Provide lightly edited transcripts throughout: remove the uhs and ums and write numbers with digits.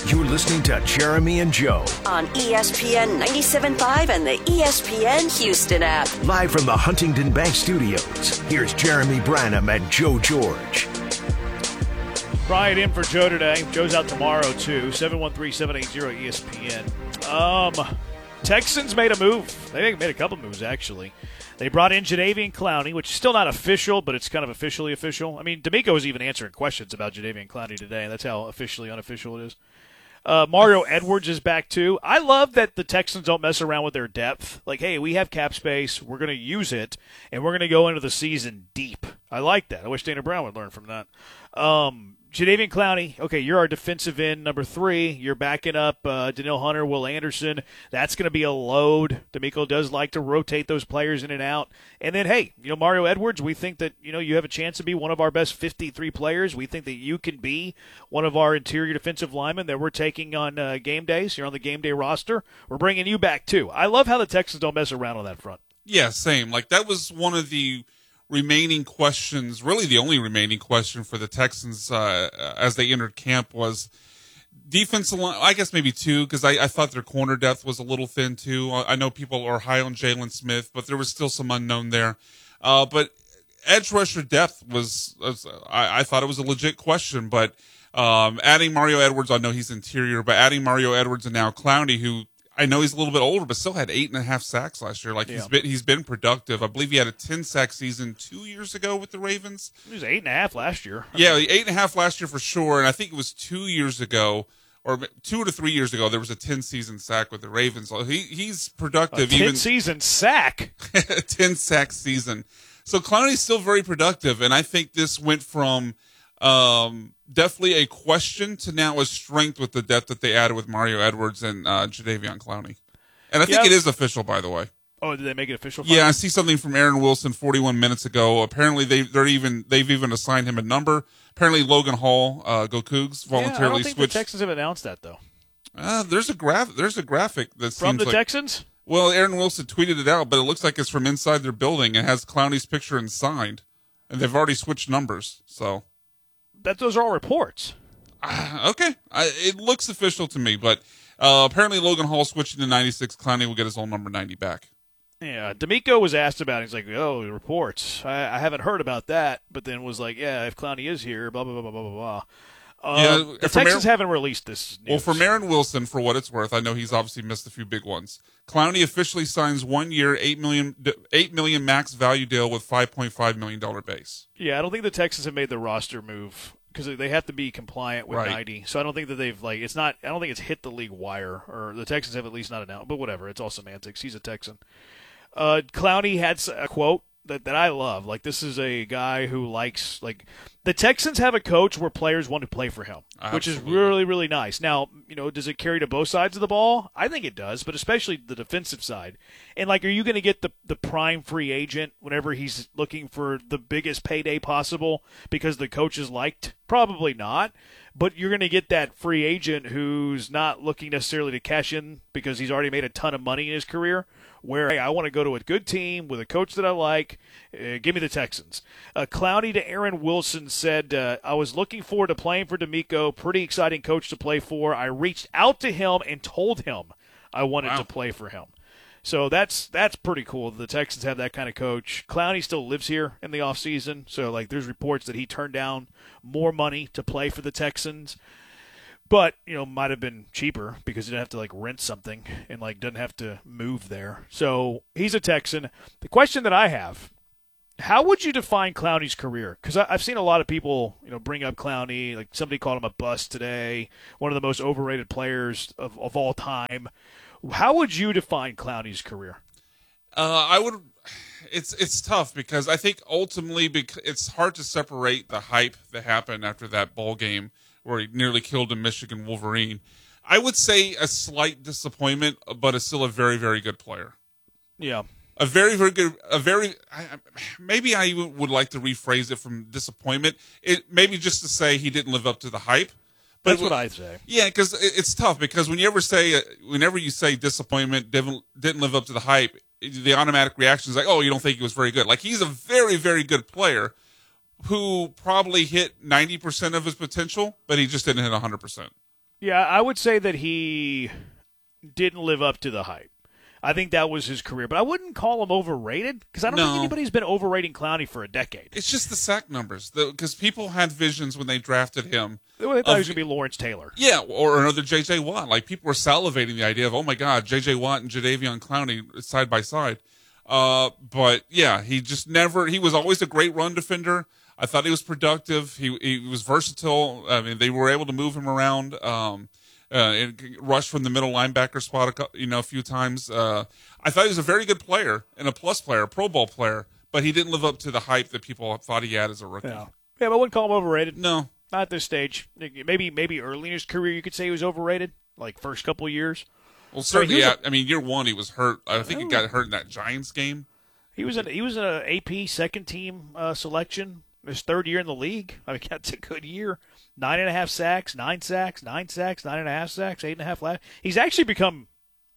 You're listening to Jeremy and Joe on ESPN 97.5 and the ESPN Houston app. Live from the Huntington Bank Studios. Here's Jeremy Branham and Joe George. Brian in for Joe today. Joe's out tomorrow, too. 713-780-ESPN. Texans made a move. They made a couple moves, actually. They brought in Jadeveon Clowney, which is still not official, but it's kind of officially official. I mean, D'Amico was even answering questions about Jadeveon Clowney today, and that's how officially unofficial it is. Mario Edwards is back, too. I love that the Texans don't mess around with their depth. Like, hey, we have cap space. We're going to use it, and we're going to go into the season deep. I like that. I wish Dana Brown would learn from that. Jadeveon Clowney, okay, you're our defensive end number 3. You're backing up Danielle Hunter, Will Anderson. That's going to be a load. D'Amico does like to rotate those players in and out. And then, hey, Mario Edwards, we think that, you have a chance to be one of our best 53 players. We think that you can be one of our interior defensive linemen that we're taking on game days. You're on the game day roster. We're bringing you back, too. I love how the Texans don't mess around on that front. Yeah, same. Like, that was one of the remaining questions, really the only remaining question for the Texans as they entered camp was defensive line. I guess maybe 2, because I thought their corner depth was a little thin too. I know people are high on Jalen Smith, but there was still some unknown there. But edge rusher depth I thought it was a legit question, but adding Mario Edwards, I know he's interior, but adding Mario Edwards and now Clowney, who I know he's a little bit older, but still had 8.5 sacks last year. Like, he's been productive. I believe he had a 10-sack season 2 years ago with the Ravens. He was 8.5 last year. Yeah, 8.5 last year for sure, and I think it was 2 years ago, or 2 to 3 years ago, there was a 10-season sack with the Ravens. So he's productive. 10-season sack? 10-sack season. So Clowney's still very productive, and I think this went from definitely a question to now a strength with the depth that they added with Mario Edwards and Jadeveon Clowney. And I think it is official, by the way. Oh, did they make it official? Yeah, I see something from Aaron Wilson 41 minutes ago. Apparently they've even assigned him a number. Apparently Logan Hall, go Cougs, voluntarily I don't think switched. The Texans have announced that though. There's a graphic that from seems the Texans. Well, Aaron Wilson tweeted it out, but it looks like it's from inside their building and has Clowney's picture and signed, and they've already switched numbers. So. Those are all reports. Okay. It looks official to me, but apparently Logan Hall switching to 96. Clowney will get his old number 90 back. Yeah, D'Amico was asked about it. He's like, reports. I haven't heard about that, but then was like, if Clowney is here, blah, blah, blah, blah, blah, blah. The Texans haven't released this news. Well, from Aaron Wilson, for what it's worth, I know he's obviously missed a few big ones. Clowney officially signs 1 year, $8 million max value deal with $5.5 million base. Yeah, I don't think the Texans have made the roster move because they have to be compliant with 90. So I don't think that they've I don't think it's hit the league wire, or the Texans have at least not announced. But whatever, it's all semantics. He's a Texan. Clowney had a quote that I love. Like, this is a guy who likes, the Texans have a coach where players want to play for him, which is really, really nice. Now, does it carry to both sides of the ball? I think it does, but especially the defensive side. And, are you going to get the prime free agent whenever he's looking for the biggest payday possible because the coach is liked? Probably not. But you're going to get that free agent who's not looking necessarily to cash in because he's already made a ton of money in his career, where, hey, I want to go to a good team with a coach that I like. Give me the Texans. Clowney to Aaron Wilson said, I was looking forward to playing for D'Amico. Pretty exciting coach to play for. I reached out to him and told him I wanted to play for him. So that's pretty cool. The Texans have that kind of coach. Clowney still lives here in the offseason. So, there's reports that he turned down more money to play for the Texans. But, might have been cheaper because he didn't have to, rent something and, doesn't have to move there. So, he's a Texan. The question that I have, how would you define Clowney's career? Because I've seen a lot of people, bring up Clowney. Like, somebody called him a bust today, one of the most overrated players of all time. How would you define Clowney's career? I would. It's tough because I think ultimately it's hard to separate the hype that happened after that bowl game where he nearly killed a Michigan Wolverine. I would say a slight disappointment, but is still a very, very good player. Yeah. A very, very good, maybe I even would like to rephrase it from disappointment. Maybe just to say he didn't live up to the hype. That's what I say. Yeah, because it's tough because whenever you say disappointment, didn't live up to the hype, the automatic reaction is like, oh, you don't think he was very good. Like, he's a very, very good player who probably hit 90% of his potential, but he just didn't hit 100%. Yeah, I would say that he didn't live up to the hype. I think that was his career, but I wouldn't call him overrated because I don't think anybody's been overrating Clowney for a decade. It's just the sack numbers, because people had visions when they drafted him. They thought he was going to be Lawrence Taylor. Yeah, or another J.J. Watt. Like, people were salivating the idea of, oh my God, J.J. Watt and Jadeveon Clowney side by side. But yeah, he was always a great run defender. I thought he was productive. He was versatile. I mean, they were able to move him around. And rush from the middle linebacker spot, a few times. I thought he was a very good player and a plus player, a Pro Bowl player, but he didn't live up to the hype that people thought he had as a rookie. Yeah, but I wouldn't call him overrated. No, not at this stage. Maybe early in his career you could say he was overrated, like first couple of years. Well, certainly, year one he was hurt. I think he got hurt in that Giants game. He was an AP second team selection. His third year in the league. I mean, that's a good year. 9.5 sacks, 9 sacks, 9 sacks, 9.5 sacks, 8.5 last. He's actually become.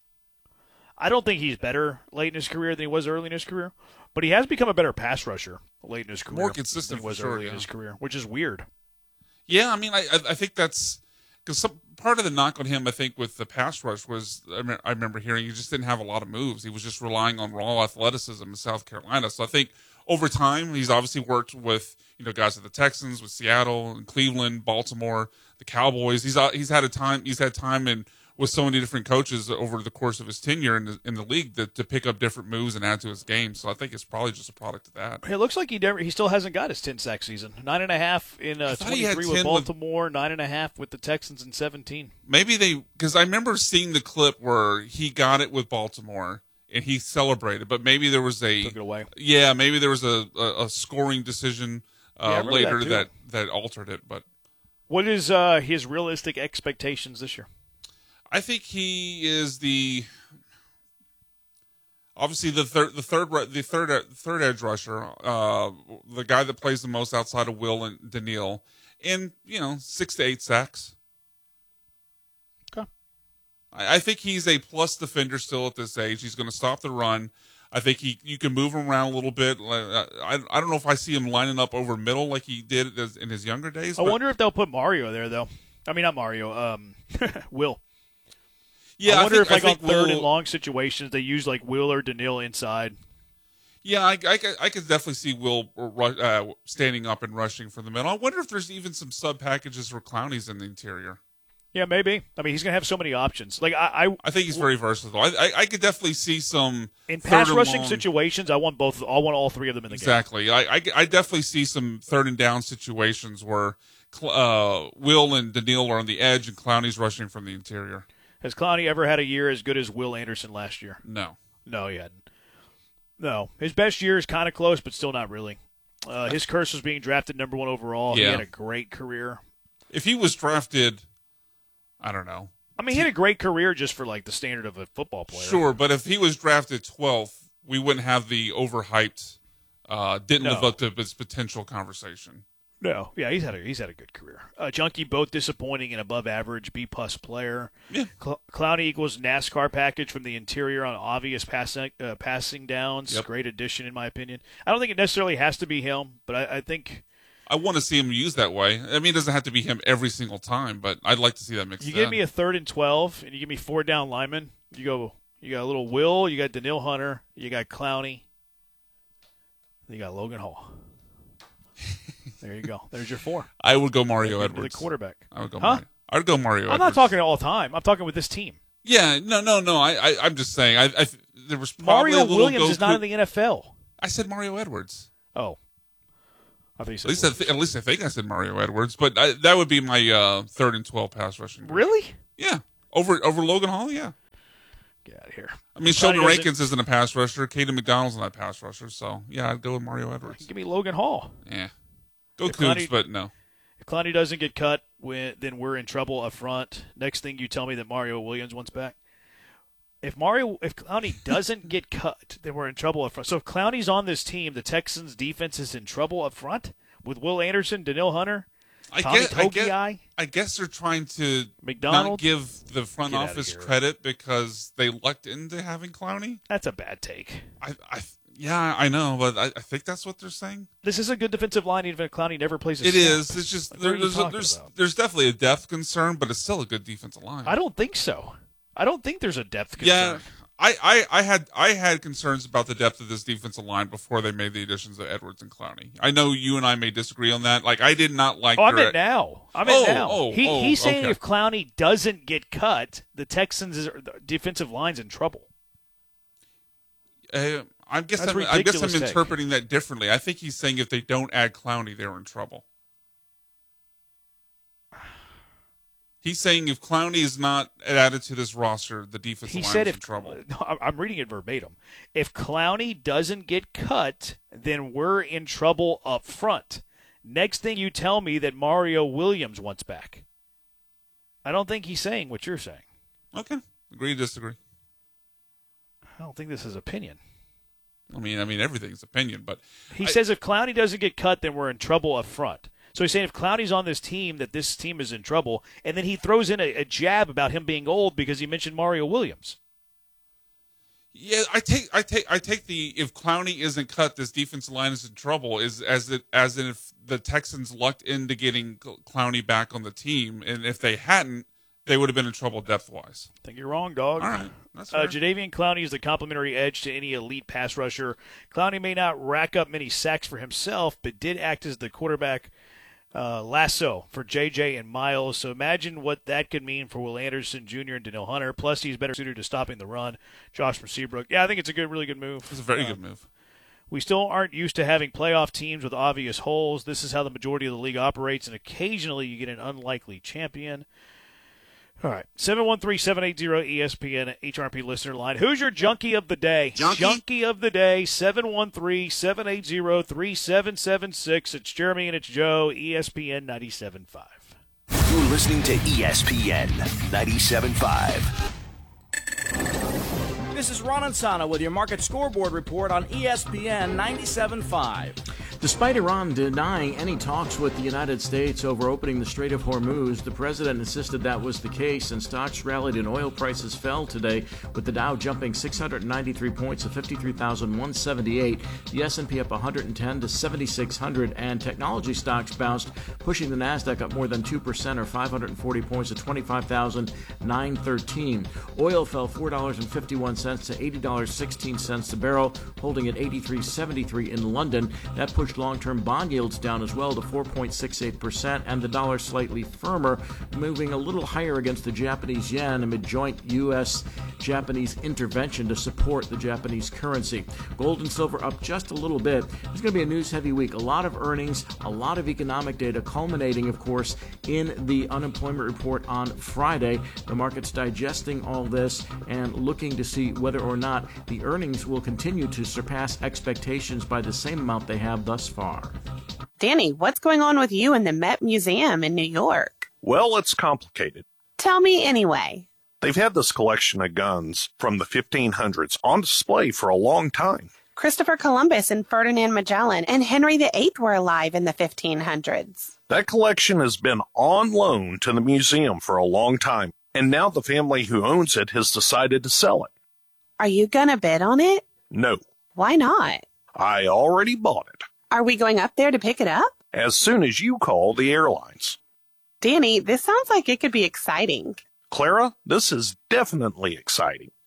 I don't think he's better late in his career than he was early in his career, but he has become a better pass rusher late in his career. More consistent than he was for sure, early in his career, which is weird. Yeah, I mean, I think that's because part of the knock on him, I think, with the pass rush was I remember hearing he just didn't have a lot of moves. He was just relying on raw athleticism in South Carolina. So I think over time he's obviously worked with guys at the Texans, with Seattle and Cleveland, Baltimore, the Cowboys. He's had time and with so many different coaches over the course of his tenure in the league to pick up different moves and add to his game. So I think it's probably just a product of that. It looks like he still hasn't got his 10 sack season. 9.5 in 23 with Baltimore, 9.5 with the Texans in 17. Maybe because I remember seeing the clip where he got it with Baltimore and he celebrated, but maybe there was took it away. Yeah, maybe there was a scoring decision later that altered it. But what is his realistic expectations this year? I think he is obviously the third edge rusher, the guy that plays the most outside of Will and Daniil, and 6 to 8 sacks. Okay. I think he's a plus defender still at this age. He's going to stop the run. I think you can move him around a little bit. I don't know if I see him lining up over middle like he did in his younger days. I wonder if they'll put Mario there though. I mean, not Mario. Will. Yeah, I wonder if on third and long situations they use like Will or Daniil inside. Yeah, I could definitely see Will standing up and rushing from the middle. I wonder if there's even some sub packages for Clowney's in the interior. Yeah, maybe. I mean, he's going to have so many options. Like I think he's very versatile. I could definitely see some in pass rushing situations. I want all three of them in the game. Exactly. I definitely see some third and down situations where Will and Daniil are on the edge and Clowney's rushing from the interior. Has Clowney ever had a year as good as Will Anderson last year? No, he hadn't. No, his best year is kind of close, but still not really. His curse was being drafted number 1 overall. Yeah. He had a great career. If he was drafted, I don't know. I mean, he had a great career just for like the standard of a football player. Sure, but if he was drafted 12th, we wouldn't have the overhyped, didn't live up to his potential conversation. No, yeah, he's had a good career. Junkie, both disappointing and above average B+ player. Yeah. Clowney equals NASCAR package from the interior on obvious passing downs. Yep. Great addition in my opinion. I don't think it necessarily has to be him, but I think I want to see him used that way. I mean, it doesn't have to be him every single time, but I'd like to see that mixed in. You give me a 3rd and 12, and you give me 4 down linemen. You got a little Will, you got Daniil Hunter, you got Clowney, you got Logan Hall. There you go. There's your 4. I would go Mario Edwards. The quarterback. I would go Mario. I would go Mario Edwards. I'm not talking all the time. I'm talking with this team. Yeah, no. I'm just saying. There was probably Mario a little Williams is not in the NFL. I said Mario Edwards. Oh, I thought you said at least I think I said Mario Edwards, but that would be my 3rd and 12 pass rushing. Really? Yeah, over Logan Hall. Yeah. Get out of here. I mean, Sheldon Rankins isn't a pass rusher. Caden McDonald's not a pass rusher. So yeah, I'd go with Mario Edwards. Give me Logan Hall. Yeah. Go Cougs, but no. If Clowney doesn't get cut, then we're in trouble up front. Next thing you tell me that Mario Williams wants back. If Clowney doesn't get cut, then we're in trouble up front. So if Clowney's on this team, the Texans' defense is in trouble up front with Will Anderson, Daniil Hunter, Tommy Togiai. I guess they're trying to McDonald? not give the front office credit because they lucked into having Clowney. That's a bad take. Yeah, I know, but I think that's what they're saying. This is a good defensive line, even if Clowney never plays a It snap. is. It's just there's definitely a depth concern, but it's still a good defensive line. I don't think so. I don't think there's a depth concern. Yeah, I had concerns about the depth of this defensive line before they made the additions of Edwards and Clowney. I know you and I may disagree on that. Like, I did not like. I'm in now. He's saying okay. if Clowney doesn't get cut, the Texans' defensive line's in trouble. I guess I'm interpreting that differently. I think he's saying if they don't add Clowney, they're in trouble. He's saying if Clowney is not added to this roster, the defensive line is in trouble. I'm reading it verbatim. If Clowney doesn't get cut, then we're in trouble up front. Next thing you tell me that Mario Williams wants back. I don't think he's saying what you're saying. Okay. Agree to disagree. I don't think this is opinion. I mean, everything's opinion, but he says if Clowney doesn't get cut, then we're in trouble up front. So he's saying if Clowney's on this team, that this team is in trouble, and then he throws in a jab about him being old because he mentioned Mario Williams. Yeah, I take the if Clowney isn't cut, this defensive line is in trouble. As in if the Texans lucked into getting Clowney back on the team, and if they hadn't, they would have been in trouble depth-wise. I think you're wrong, dog. All right. That's fair. Jadeveon Clowney is the complementary edge to any elite pass rusher. Clowney may not rack up many sacks for himself, but did act as the quarterback lasso for J.J. and Miles. So imagine what that could mean for Will Anderson Jr. and Danielle Hunter. Plus, he's better suited to stopping the run. Josh Seabrook. Yeah, I think it's a really good move. It's a very good move. We still aren't used to having playoff teams with obvious holes. This is how the majority of the league operates, and occasionally you get an unlikely champion. All right, 713-780-ESPN HRP listener line. Who's your junkie of the day? Junkie of the day, 713-780-3776. It's Jeremy and it's Joe, ESPN 97.5. You're listening to ESPN 97.5. This is Ron Ansana with your market scoreboard report on ESPN 97.5. Despite Iran denying any talks with the United States over opening the Strait of Hormuz, the president insisted that was the case, and stocks rallied and oil prices fell today, with the Dow jumping 693 points to 53,178, the S&P up 110 to 7,600, and technology stocks bounced, pushing the Nasdaq up more than 2% or 540 points to 25,913. Oil fell $4.51 to $80.16 a barrel, holding at 83.73 in London. That pushed long-term bond yields down as well to 4.68%, and the dollar slightly firmer, moving a little higher against the Japanese yen amid joint U.S.-Japanese intervention to support the Japanese currency. Gold and silver up just a little bit. It's going to be a news-heavy week. A lot of earnings, a lot of economic data, culminating, of course, in the unemployment report on Friday. The market's digesting all this and looking to see whether or not the earnings will continue to surpass expectations by the same amount they have thus far. Danny, what's going on with you in the Met Museum in New York? Well, it's complicated. Tell me anyway. They've had this collection of guns from the 1500s on display for a long time. Christopher Columbus and Ferdinand Magellan and Henry VIII were alive in the 1500s. That collection has been on loan to the museum for a long time, and now the family who owns it has decided to sell it. Are you gonna bid on it? No. Why not? I already bought it. Are we going up there to pick it up? As soon as you call the airlines. Danny, this sounds like it could be exciting. Clara, this is definitely exciting.